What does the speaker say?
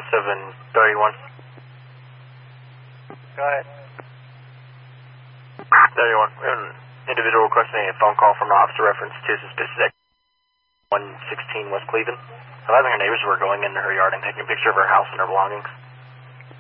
731. Go ahead. 31. We have an individual requesting a phone call from an officer reference to suspicious 116 West Cleveland. Advising her neighbors were going into her yard and taking a picture of her house and her belongings.